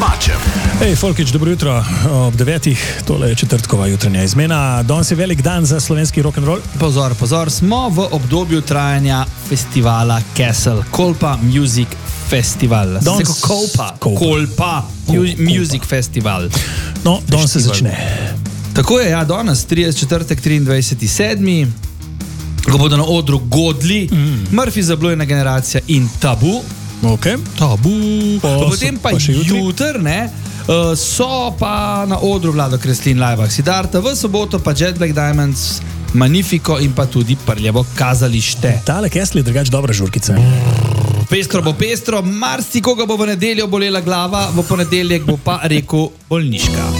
domačem. Hej, Folkič, dobro jutro. Ob 9. Tole je četrtkova jutranja izmena. Danes je velik dan za slovenski rock'n'roll. Pozor, pozor, smo v obdobju trajanja festivala Castle, Kolpa Music Festival. Kolpa Music Festival. No, danes se začne. Tako je, ja, danes, 23.7. Ko bodo na odru Godli, Murphy Zablojena generacija in Tabu. Okay. Tabu. Potem pa jutr, so pa na odru Vlado Kreslin, Lajbah Siddharta, v soboto pa Jet Black Diamonds, Magnifico in pa tudi Prljavo kazalište. Tale Castle je drugač dobra žurkica. Pestro bo pestro, marsikoga bo v nedeljo bolela glava, v ponedeljek bo pa rekel bolniška.